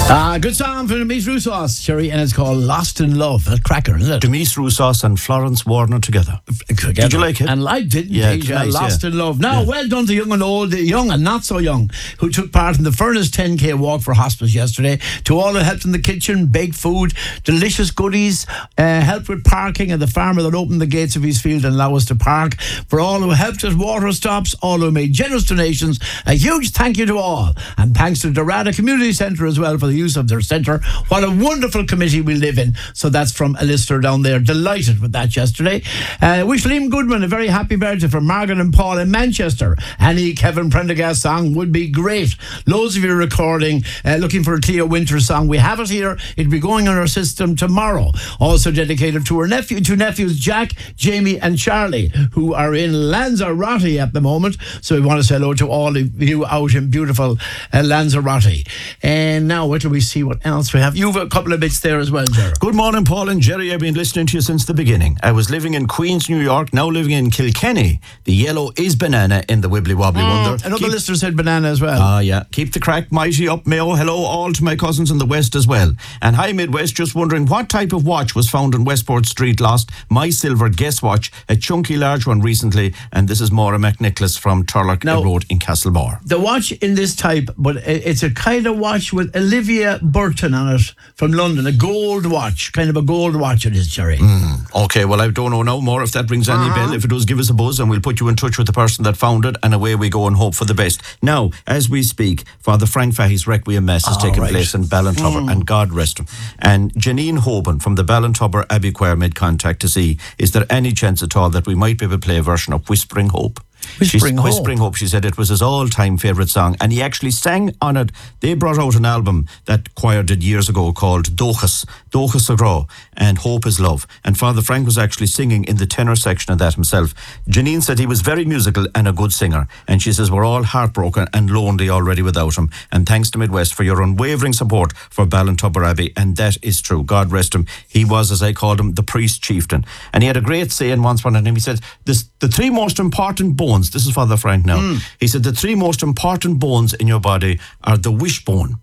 Good song from Demise Roussos, Sherry, and it's called Lost in Love. A cracker, isn't it? Demise Roussos and Florence Warner together. Did you like it? And I did, yeah, indeed. nice, Lost in Love. Now, well done to young and old, young and not so young, who took part in the Furnace 10K walk for hospice yesterday. To all who helped in the kitchen, baked food, delicious goodies, helped with parking, and the farmer that opened the gates of his field and allowed us to park. For all who helped at water stops, all who made generous donations, a huge thank you to all. And thanks to Dorada Community Centre as well for the use of their centre. What a wonderful committee we live in. So that's from a listener down there. Delighted with that yesterday. Wish Liam Goodman a very happy birthday from Margaret and Paul in Manchester. Any Kevin Prendergast song would be great. Loads of you recording, looking for a Cleo Winters song. We have it here. It'll be going on our system tomorrow. Also dedicated to her two nephews, Jack, Jamie and Charlie, who are in Lanzarote at the moment. So we want to say hello to all of you out in beautiful Lanzarote. And now wait till we see what else we have. You've a couple of bits there as well, Jerry. Good morning, Paul and Jerry. I've been listening to you since the beginning. I was living in Queens, New York, now living in Kilkenny. The yellow is banana in the Wibbly Wobbly Wonder. Another listener said banana as well. Yeah. Keep the crack mighty up, Mayo. Hello all to my cousins in the West as well. And hi, Midwest. Just wondering what type of watch was found on Westport Street lost. My silver guess watch, a chunky large one recently. And this is Maura McNicholas from Turlock Road in Castlebar. The watch in this type, but it's a kind of watch with Olivia Burton on it from London. A gold watch, kind of a gold watch it is, Jerry. Okay, well, I don't know now more if that rings any bell. If it does, give us a buzz and we'll put you in touch with the person that found it, and away we go and hope for the best. Now, as we speak, Father Frank Fahey's Requiem Mass is taking place in Ballintubber, and God rest him. And Janine Hoban from the Ballintubber Abbey Choir made contact to see, is there any chance at all that we might be able to play a version of Whispering Hope? Whispering Hope, she said it was his all-time favourite song, and he actually sang on it. They brought out an album that choir did years ago called Dochas Agrá, and Hope is Love, and Father Frank was actually singing in the tenor section of that himself. Janine said he was very musical and a good singer, and she says we're all heartbroken and lonely already without him, and thanks to Midwest for your unwavering support for Ballintubber Abbey, and that is true. God rest him. He was, as I called him, the priest chieftain, and he had a great saying once on him. He said, the three most important bones, this is Father Frank now, he said the three most important bones in your body are the wishbone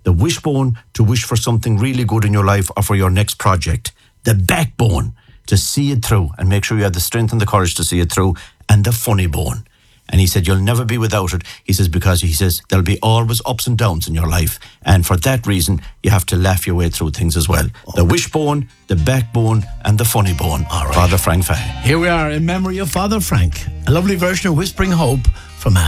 to wish for something really good in your life or for your next project, the backbone to see it through and make sure you have the strength and the courage to see it through, and the funny bone. And he said you'll never be without it. He says because he says there'll be always ups and downs in your life, and for that reason you have to laugh your way through things as well. The wishbone, the backbone, and the funny bone. All right. Father Frank Fahey. Here we are in memory of Father Frank. A lovely version of Whispering Hope